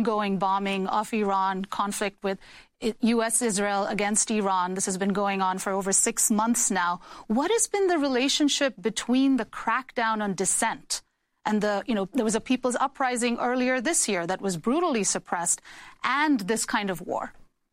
ongoing bombing of Iran, conflict with U.S.-Israel against Iran. This has been going on for over 6 months now. What has been the relationship between the crackdown on dissent and there was a people's uprising earlier this year that was brutally suppressed, and this kind of war?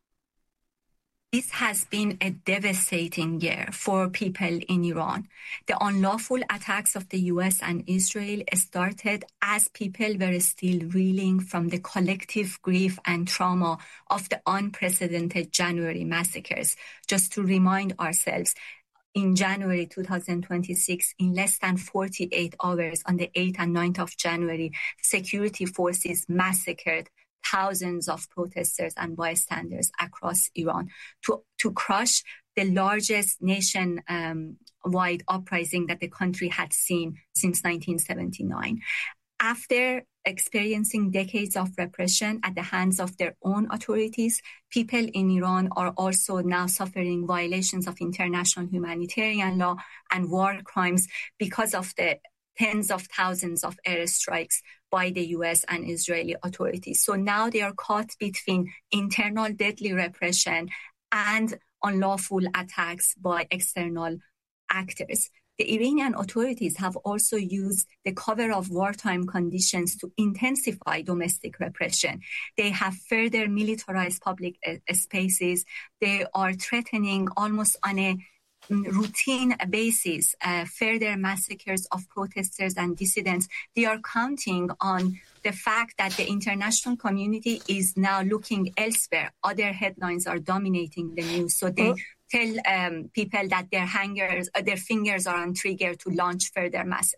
This has been a devastating year for people in Iran. The unlawful attacks of the U.S. and Israel started as people were still reeling from the collective grief and trauma of the unprecedented January massacres. Just to remind ourselves, in January 2026, in less than 48 hours, on the 8th and 9th of January, security forces massacred thousands of protesters and bystanders across Iran to crush the largest nation-wide uprising that the country had seen since 1979. After experiencing decades of repression at the hands of their own authorities, people in Iran are also now suffering violations of international humanitarian law and war crimes because of the tens of thousands of airstrikes by the U.S. and Israeli authorities. So now they are caught between internal deadly repression and unlawful attacks by external actors. The Iranian authorities have also used the cover of wartime conditions to intensify domestic repression. They have further militarized public spaces. They are threatening almost on a routine basis further massacres of protesters and dissidents. They are counting on the fact that the international community is now looking elsewhere. Other headlines are dominating the news. So they tell people that their fingers are on trigger to launch further massacres.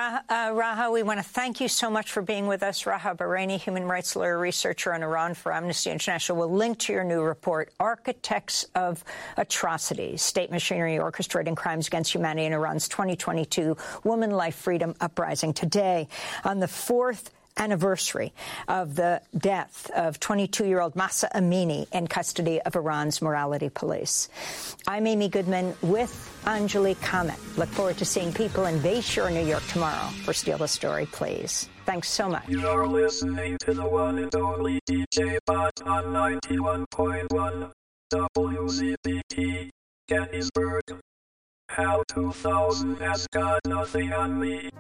Raha, we want to thank you so much for being with us. Raha Bahraini, human rights lawyer, researcher on Iran for Amnesty International. We'll link to your new report, Architects of Atrocities, State Machinery Orchestrating Crimes Against Humanity in Iran's 2022 Woman Life Freedom Uprising. Today, on the 4th anniversary of the death of 22-year-old Mahsa Amini in custody of Iran's morality police. I'm Amy Goodman with Anjali Kamat. Look forward to seeing people in Bayshore, New York tomorrow for Steal the Story, please. Thanks so much. You're listening to the one and only DJ Bot on 91.1 WZBT, Gettysburg. HAL 2000 has got nothing on me.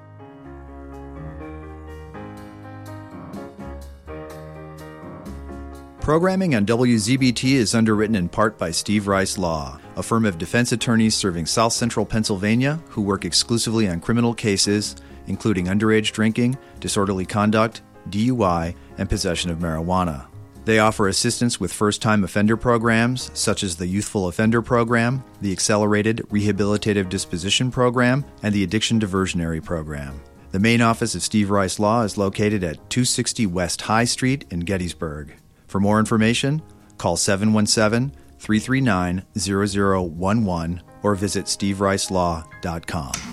Programming on WZBT is underwritten in part by Steve Rice Law, a firm of defense attorneys serving South Central Pennsylvania who work exclusively on criminal cases, including underage drinking, disorderly conduct, DUI, and possession of marijuana. They offer assistance with first-time offender programs, such as the Youthful Offender Program, the Accelerated Rehabilitative Disposition Program, and the Addiction Diversionary Program. The main office of Steve Rice Law is located at 260 West High Street in Gettysburg. For more information, call 717-339-0011 or visit stevericelelaw.com.